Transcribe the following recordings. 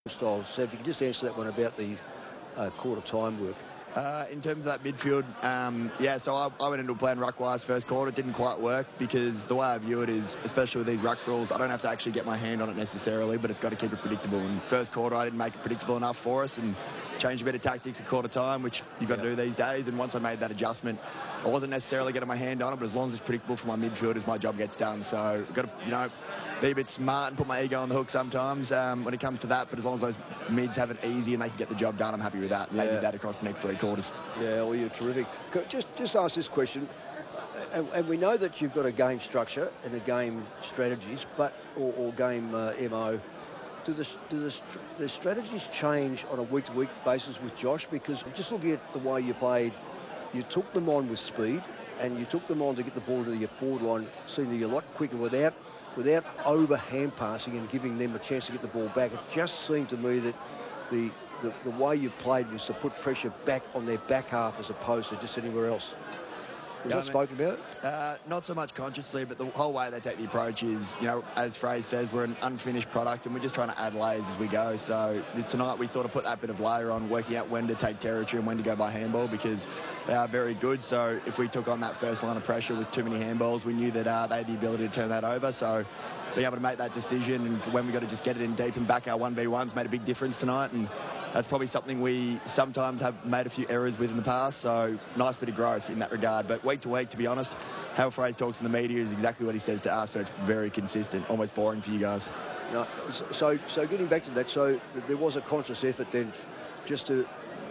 styles. So if you can just answer that one about the quarter time work. In terms of that midfield, yeah, so I went into a plan ruck-wise first quarter. It didn't quite work because the way I view it is, especially with these ruck rules, I don't have to actually get my hand on it necessarily, but I've got to keep it predictable. And first quarter, I didn't make it predictable enough for us and changed a bit of tactics at quarter time, which you've got to do these days. And once I made that adjustment, I wasn't necessarily getting my hand on it, but as long as it's predictable for my midfielders, my job gets done. So I've got to, be a bit smart and put my ego on the hook sometimes when it comes to that. But as long as those mids have it easy and they can get the job done, I'm happy with that. And they did that across the next three quarters. Yeah, well, you're terrific. Just ask this question. And we know that you've got a game structure and a game strategies, but or game MO. Do the strategies change on a week-to-week basis with Josh? Because just looking at the way you played, you took them on with speed and you took them on to get the ball to your forward line, seeing that you're a lot quicker without over hand passing and giving them a chance to get the ball back. It just seemed to me that the way you played was to put pressure back on their back half as opposed to just anywhere else. Was that spoken about? Not so much consciously, but the whole way they take the approach is, as Fraser says, we're an unfinished product and we're just trying to add layers as we go. So tonight we sort of put that bit of layer on, working out when to take territory and when to go by handball because they are very good. So if we took on that first line of pressure with too many handballs, we knew that they had the ability to turn that over. So being able to make that decision and when we got to just get it in deep and back our 1v1s made a big difference tonight. And that's probably something we sometimes have made a few errors with in the past, so nice bit of growth in that regard. But week to week, to be honest, how Fraser talks in the media is exactly what he says to us, so it's very consistent, almost boring for you guys. No, so getting back to that, so there was a conscious effort then just to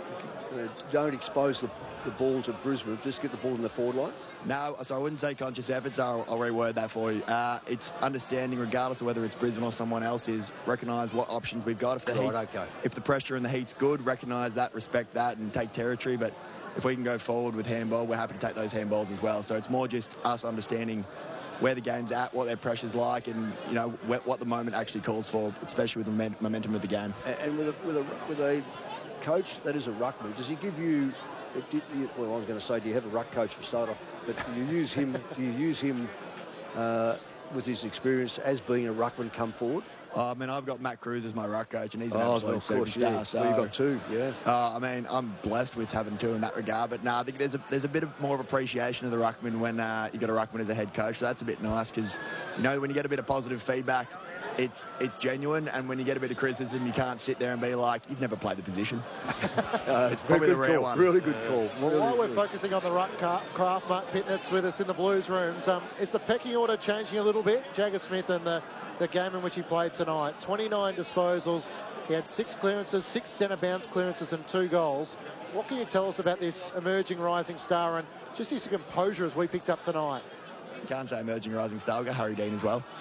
don't expose the ball to Brisbane, just get the ball in the forward line? No, so I wouldn't say conscious efforts. I'll reword that for you. It's understanding, regardless of whether it's Brisbane or someone else, is recognise what options we've got. If the pressure and the heat's good, recognise that, respect that, and take territory. But if we can go forward with handball, we're happy to take those handballs as well. So it's more just us understanding where the game's at, what their pressure's like, and what the moment actually calls for, especially with the momentum of the game. And with a coach that is a ruckman, does he give you? Well, I was going to say, do you have a ruck coach for starter? But do you use him? With his experience as being a ruckman come forward? I mean, I've got Matt Cruz as my ruck coach, and he's an absolute superstar. Yeah. So you've got two, yeah. I mean, I'm blessed with having two in that regard. But I think there's a bit of more of appreciation of the ruckman when you got a ruckman as a head coach. So that's a bit nice because when you get a bit of positive feedback, it's genuine, and when you get a bit of criticism, you can't sit there and be like, you've never played the position. It's probably the rare one. Really good call. Well, while we're focusing on the ruck craft, Mark Pitnett's with us in the Blues rooms. Is the pecking order changing a little bit? Jagger Smith and the game in which he played tonight, 29 disposals. He had 6 clearances, 6 centre bounce clearances and 2 goals. What can you tell us about this emerging rising star and just his composure as we picked up tonight? Can't say emerging rising star. We've got Harry Dean as well.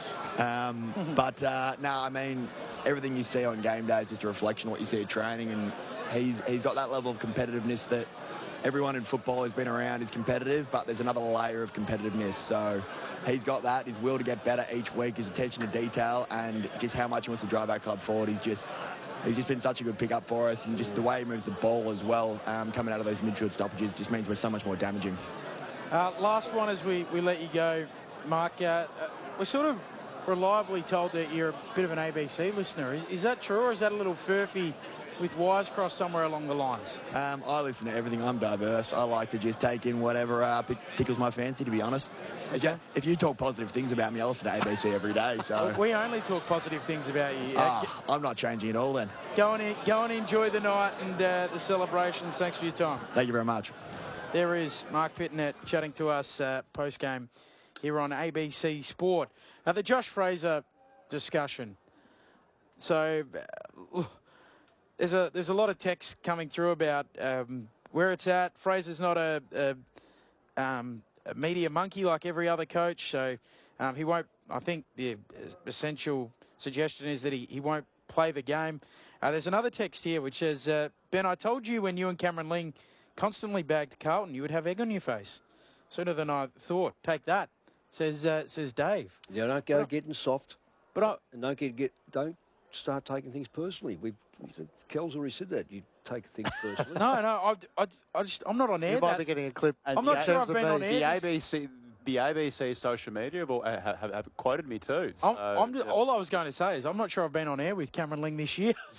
I mean, everything you see on game day is just a reflection of what you see at training, and he's got that level of competitiveness that everyone in football has been around is competitive, but there's another layer of competitiveness. So he's got that, his will to get better each week, his attention to detail, and just how much he wants to drive our club forward. He's just been such a good pickup for us, and just the way he moves the ball as well, coming out of those midfield stoppages, just means we're so much more damaging. Last one as we let you go, Mark. We're sort of reliably told that you're a bit of an ABC listener. Is that true, or is that a little furphy with wires crossed somewhere along the lines? I listen to everything. I'm diverse. I like to just take in whatever tickles my fancy, to be honest. Okay. If you talk positive things about me, I listen to ABC every day. So we only talk positive things about you. I'm not changing at all then. Go and enjoy the night and the celebrations. Thanks for your time. Thank you very much. There is Mark Pitnett chatting to us post-game here on ABC Sport. Now, the Josh Fraser discussion. So there's a lot of text coming through about where it's at. Fraser's not a media monkey like every other coach, so he won't. I think the essential suggestion is that he won't play the game. There's another text here which says, Ben, I told you when you and Cameron Ling constantly bagged Carlton, you would have egg on your face. Sooner than I thought. Take that, says Dave. Yeah, don't go getting soft. But don't start taking things personally. Kel's already said that. You take things personally. No, I'm not on air. You might be getting a clip. I'm not sure I've been on air. The ABC social media have quoted me too. So, all I was going to say is I'm not sure I've been on air with Cameron Ling this year.